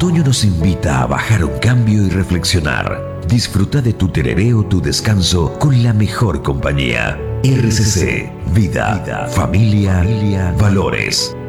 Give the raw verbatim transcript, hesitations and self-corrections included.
otoño nos invita a bajar un cambio y reflexionar. Disfruta de tu tereré o tu descanso con la mejor compañía. R C C, vida, vida familia, familia, valores.